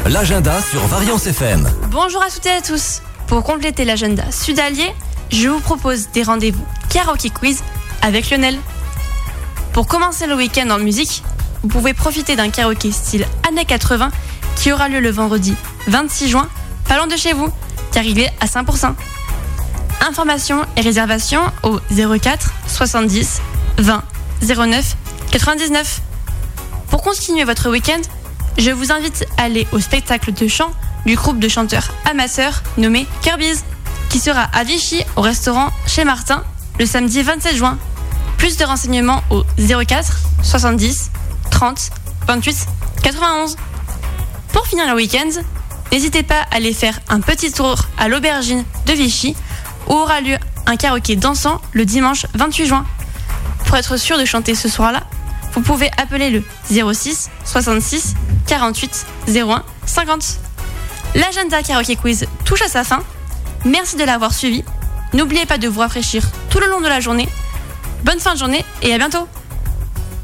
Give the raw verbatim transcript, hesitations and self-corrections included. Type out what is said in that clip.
l'agenda sur Variance F M. Bonjour à toutes et à tous. Pour compléter l'agenda sud-allier, je vous propose des rendez-vous karaoké quiz avec Lionel. Pour commencer le week-end en musique, vous pouvez profiter d'un karaoké style années quatre-vingts qui aura lieu le vendredi vingt-six juin, pas loin de chez vous, car il est à cinq pour cent. Informations et réservations au zéro quatre soixante-dix vingt zéro neuf quatre-vingt-dix-neuf. Pour continuer votre week-end, je vous invite à aller au spectacle de chant du groupe de chanteurs amateurs nommé Kirby's, qui sera à Vichy au restaurant Chez Martin le samedi vingt-sept juin. Plus de renseignements au zéro quatre soixante-dix trente vingt-huit quatre-vingt-onze. Pour finir le week-end, n'hésitez pas à aller faire un petit tour à l'aubergine de Vichy où aura lieu un karaoké dansant le dimanche vingt-huit juin. Pour être sûr de chanter ce soir-là, vous pouvez appeler le zéro six soixante-six quarante-huit zéro un cinquante. L'agenda karaoké quiz touche à sa fin. Merci de l'avoir suivi. N'oubliez pas de vous rafraîchir tout le long de la journée. Bonne fin de journée et à bientôt.